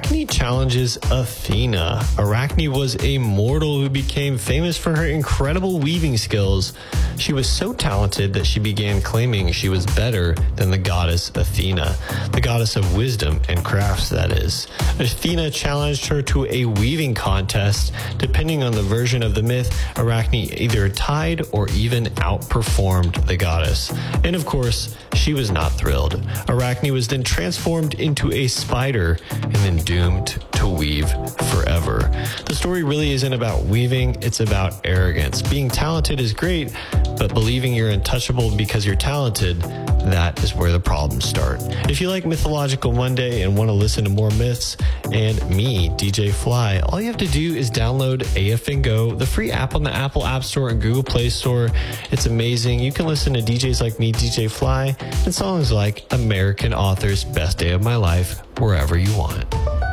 Arachne challenges Athena. Arachne was a mortal who became famous for her incredible weaving skills. She was so talented that she began claiming she was better than the goddess Athena, the goddess of wisdom and crafts, that is. Athena challenged her to a weaving contest. Depending on the version of the myth, Arachne either tied or even outperformed the goddess. And of course, she was not thrilled. Arachne was then transformed into a spider and then doomed to weave forever. The story really isn't about weaving, it's about arrogance. Being talented is great, but believing you're untouchable because you're talented, that is where the problems start. If you like Mythological Monday and want to listen to more myths and me, DJ Fly, all you have to do is download AFN Go, the free app on the Apple App Store and Google Play Store. It's amazing. You can listen to DJs like me, DJ Fly, and songs like American Author's Best Day of My Life wherever you want.